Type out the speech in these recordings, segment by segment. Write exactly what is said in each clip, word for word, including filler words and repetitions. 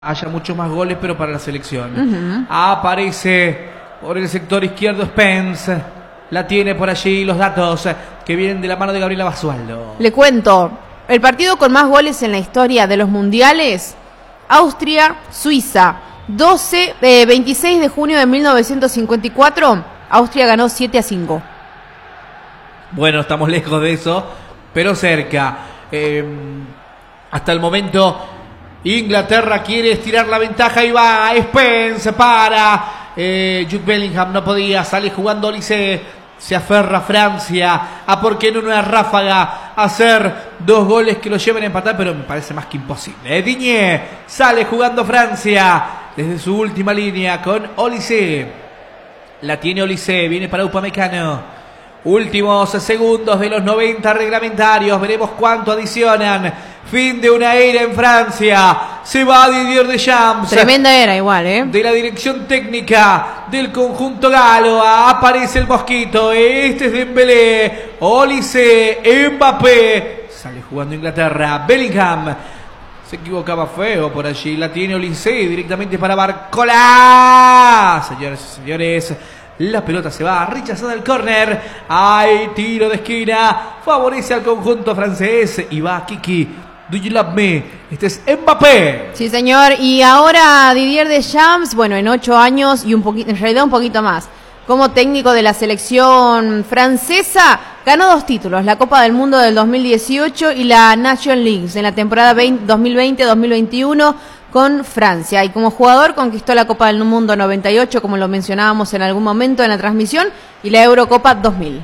haya muchos más goles, pero para la selección. Uh-huh. Aparece por el sector izquierdo Spence. La tiene por allí los datos que vienen de la mano de Gabriela Basualdo. Le cuento, el partido con más goles en la historia de los mundiales, Austria-Suiza, doce, eh, veintiséis de junio de mil novecientos cincuenta y cuatro, Austria ganó siete a cinco. Bueno, estamos lejos de eso, pero cerca. Eh, hasta el momento, Inglaterra quiere estirar la ventaja y va Spence para eh, Jude Bellingham, no podía, sale jugando Olise, se aferra Francia a por qué no una ráfaga hacer dos goles que lo lleven a empatar, pero me parece más que imposible. Digne sale jugando Francia desde su última línea con Olise, la tiene Olise, viene para Upamecano. Últimos segundos de los noventa reglamentarios. Veremos cuánto adicionan. Fin de una era en Francia. Se va Didier Deschamps. Tremenda era igual, ¿eh? De la dirección técnica del conjunto galo. Aparece el mosquito. Este es Dembélé. Olise. Mbappé. Sale jugando Inglaterra. Bellingham. Se equivocaba feo por allí. La tiene Olise directamente para Barcola. Señores y señores. La pelota se va rechazada al córner. Hay tiro de esquina. Favorece al conjunto francés. Y va Kiki. Do you love me? Este es Mbappé. Sí, señor. Y ahora Didier Deschamps, bueno, en ocho años y un poquito, en realidad un poquito más, como técnico de la selección francesa, ganó dos títulos, la Copa del Mundo del dos mil dieciocho y la Nations League en la temporada dos mil veinte dos mil veintiuno con Francia. Y como jugador conquistó la Copa del Mundo noventa y ocho, como lo mencionábamos en algún momento en la transmisión, y la Eurocopa dos mil.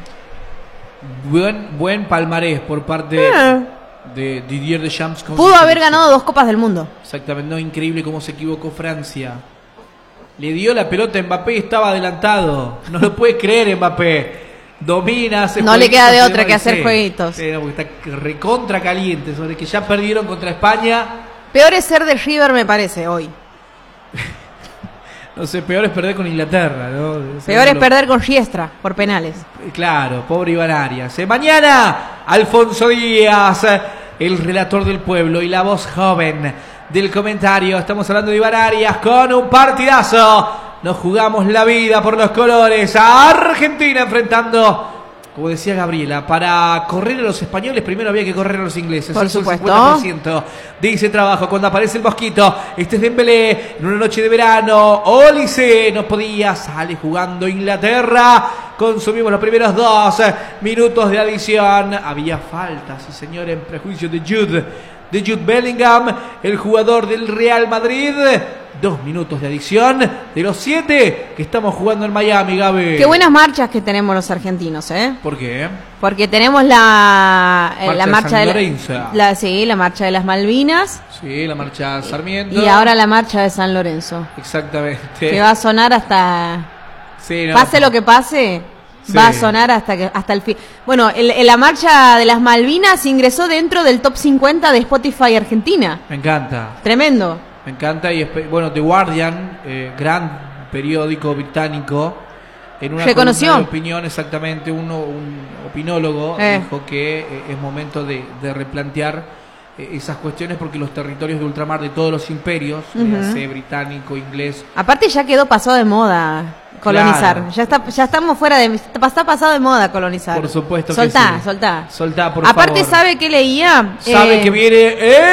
Buen, buen palmarés por parte eh. de Didier Deschamps. Pudo haber ganado dos Copas del Mundo. Exactamente, no, increíble cómo se equivocó Francia. Le dio la pelota a Mbappé y estaba adelantado. No lo puede creer Mbappé. Domina, hace No le queda de otra que hacer jueguitos. Sí, no, porque está recontra caliente, sobre que ya perdieron contra España. Peor es ser de River, me parece, hoy. No sé, peor es perder con Inglaterra, ¿no? Peor es lo... perder con Giestra, por penales. Claro, pobre Iván Arias. Eh, mañana, Alfonso Díaz, el relator del pueblo y la voz joven del comentario. Estamos hablando de Iván Arias con un partidazo. Nos jugamos la vida por los colores. A Argentina enfrentando, como decía Gabriela, para correr a los españoles primero había que correr a los ingleses. Por Eso supuesto. El cincuenta por ciento de ese trabajo. Cuando aparece el mosquito, este es Dembélé en una noche de verano. Olise no podía, sale jugando Inglaterra. Consumimos los primeros dos minutos de adición. Había falta, sí señor, en prejuicio de Jude, de Jude Bellingham, el jugador del Real Madrid. Dos minutos de adición de los siete que estamos jugando en Miami, Gaby. Qué buenas marchas que tenemos los argentinos, ¿eh? ¿Por qué? Porque tenemos la eh, marcha la marcha de, de, de la, la sí, la marcha de las Malvinas. Sí, la marcha Sarmiento. Y ahora la marcha de San Lorenzo. Exactamente. Que va a sonar hasta sí, no. Pase lo que pase. Sí. Va a sonar hasta que hasta el fin. Bueno, el, el, la marcha de las Malvinas ingresó dentro del top cincuenta de Spotify Argentina. Me encanta. Tremendo. Me encanta. Y bueno, The Guardian, eh, gran periódico británico, en una reconoció columna de opinión, exactamente, uno, un opinólogo eh. dijo que eh, es momento de, de replantear eh, esas cuestiones porque los territorios de ultramar de todos los imperios, uh-huh. eh, británico, inglés. Aparte ya quedó pasado de moda colonizar. Claro. Ya está, ya estamos fuera de, está pasado de moda colonizar. Por supuesto. Soltá, que sí. soltá. Soltá, por Aparte, favor. ¿sabe qué leía? Sabe eh... que viene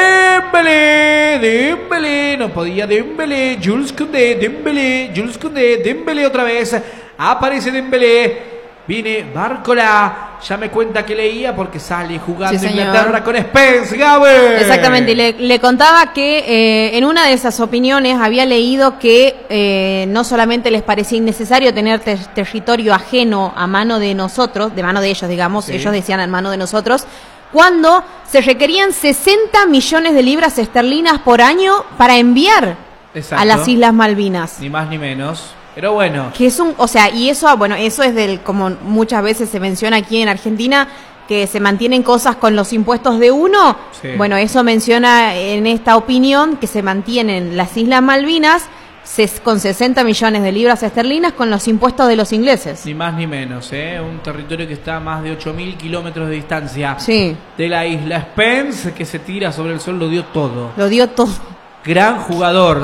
Dembélé, Dembélé, no podía Dembélé, Jules Koundé, Dembélé, Jules Koundé, Dembélé otra vez. Aparece Dembélé. Viene Barcola, ya me cuenta que leía porque sale jugando sí, Inglaterra con Spence, Gaby. Exactamente, y le, le contaba que eh, en una de esas opiniones había leído que eh, no solamente les parecía innecesario tener ter- territorio ajeno a mano de nosotros, de mano de ellos, digamos, sí. Ellos decían a mano de nosotros, cuando se requerían sesenta millones de libras esterlinas por año para enviar Exacto. a las Islas Malvinas. Ni más ni menos. Pero bueno. Que es un, o sea, y eso, bueno, eso es del, como muchas veces se menciona aquí en Argentina, que se mantienen cosas con los impuestos de uno. Sí. Bueno, eso menciona en esta opinión que se mantienen las Islas Malvinas ses, con sesenta millones de libras esterlinas con los impuestos de los ingleses. Ni más ni menos, ¿eh? Un territorio que está a más de ocho mil kilómetros de distancia sí. de la isla. Spence, que se tira sobre el sol, lo dio todo. Lo dio todo. gran jugador.